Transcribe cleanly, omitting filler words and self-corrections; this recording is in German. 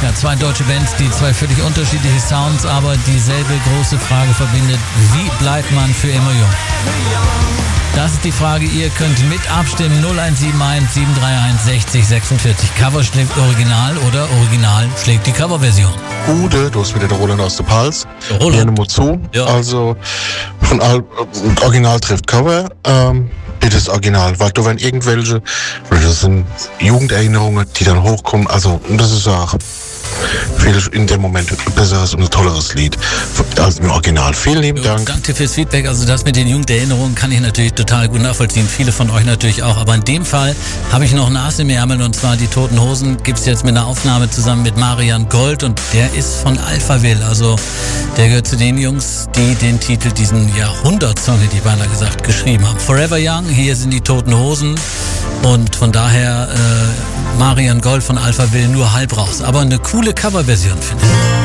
Schlager. Zwei deutsche Bands, die zwei völlig unterschiedliche Sounds, aber dieselbe große Frage verbindet. Wie bleibt man für immer jung? Das ist die Frage. Ihr könnt mit abstimmen. 0171 731 60 46. Cover schlägt Original oder Original schlägt die Coverversion. Ude, du hast wieder der Roland aus der Pals. Roland. Nur zu. Ja. Also von Original trifft Cover. Bitte das Original, weil da werden irgendwelche, das sind Jugenderinnerungen, die dann hochkommen. Also das ist auch viel in dem Moment ein besseres und ein tolleres Lied als im Original. Vielen lieben Dank. Danke fürs Feedback. Also das mit den Jugenderinnerungen kann ich natürlich total gut nachvollziehen. Viele von euch natürlich auch. Aber in dem Fall habe ich noch ein Ass im Ärmel, und zwar die Toten Hosen gibt es jetzt mit einer Aufnahme zusammen mit Marian Gold, und der ist von Alphaville. Also der gehört zu den Jungs, die den Titel, diesen Jahrhundertsong, hätte ich beinahe gesagt, geschrieben haben. Forever Young, hier sind die Toten Hosen, und von daher Marian Gold von Alphaville nur halb raus. Aber eine coole Coverversion, finde ich.